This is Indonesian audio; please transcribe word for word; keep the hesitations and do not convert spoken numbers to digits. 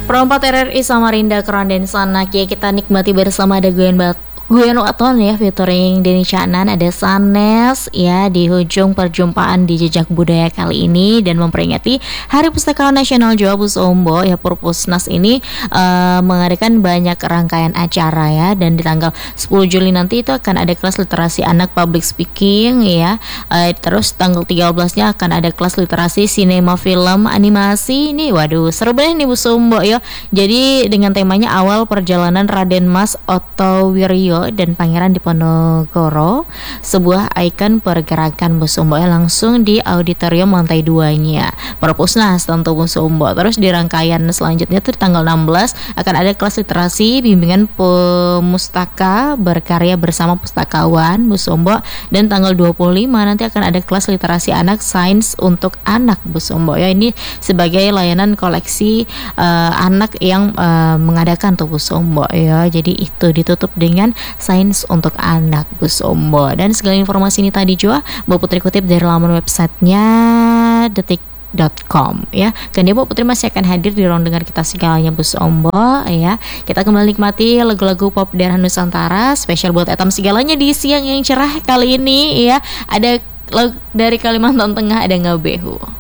Perompak R R I Samarinda Keren dan Sanak ya, kita nikmati bersama ada Guyon Bat Guyon Waton ya, featuring Denny Caknan, ada Sanes ya di hujung perjumpaan di Jejak Budaya kali ini dan memperingati Hari Pustaka Nasional Jawa Busombo ya. Purpusnas ini uh, mengadakan banyak rangkaian acara ya, dan di tanggal sepuluh Juli nanti itu akan ada kelas literasi anak public speaking ya. Uh, terus tanggal tiga belasnya akan ada kelas literasi sinema film animasi. Ini waduh seru banget nih Busombo ya. Jadi dengan temanya awal perjalanan Raden Mas Ottowiryo dan Pangeran Diponegoro, sebuah ikon pergerakan Busombo ya, langsung di auditorium lantai duanya Perpusnas tentu Busombo. Terus di rangkaian selanjutnya tuh tanggal enam belas akan ada kelas literasi bimbingan pemustaka berkarya bersama pustakawan Busombo, dan tanggal dua puluh lima nanti akan ada kelas literasi anak sains untuk anak Busombo ya. Ini sebagai layanan koleksi uh, anak yang uh, mengadakan tuh Busombo ya. Jadi itu ditutup dengan sains untuk anak Busombo. Dan segala informasi ini tadi juga Mbak Putri kutip dari laman websitenya detik dot com ya. Dan dia Mbak Putri masih akan hadir di ruang dengar kita segalanya Busombo ya. Kita kembali nikmati lagu-lagu pop daerah Nusantara spesial buat etam segalanya di siang yang cerah kali ini ya. Ada lagu dari Kalimantan Tengah, ada Ngabehu.